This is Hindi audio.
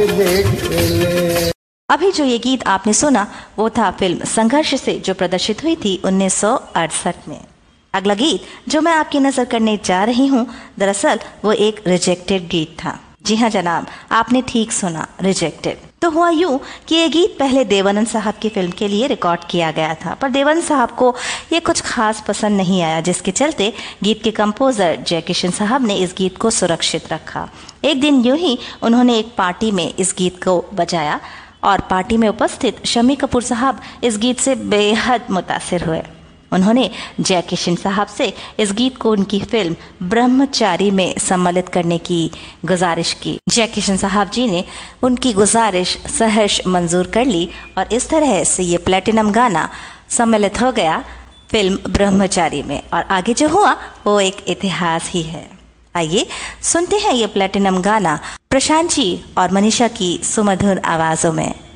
अभी जो ये गीत आपने सुना वो था फिल्म संघर्ष से, जो प्रदर्शित हुई थी 1968 में। अगला गीत जो मैं आपकी नजर करने जा रही हूँ, दरअसल वो एक रिजेक्टेड गीत था। जी हाँ जनाब, आपने ठीक सुना, रिजेक्टेड। तो हुआ यूं कि ये गीत पहले देवानंद साहब की फिल्म के लिए रिकॉर्ड किया गया था, पर देवानंद साहब को ये कुछ खास पसंद नहीं आया, जिसके चलते गीत के कंपोजर जयकिशन साहब ने इस गीत को सुरक्षित रखा। एक दिन यूं ही उन्होंने एक पार्टी में इस गीत को बजाया और पार्टी में उपस्थित शम्मी कपूर साहब इस गीत से बेहद मुतासिर हुए। उन्होंने जयकिशन साहब से इस गीत को उनकी फिल्म ब्रह्मचारी में सम्मिलित करने की गुजारिश की। जयकिशन साहब जी ने उनकी गुजारिश सहर्ष मंजूर कर ली और इस तरह से ये प्लेटिनम गाना सम्मिलित हो गया फिल्म ब्रह्मचारी में, और आगे जो हुआ वो एक इतिहास ही है। आइए सुनते हैं ये प्लेटिनम गाना प्रशांत जी और मनीषा की सुमधुर आवाजों में।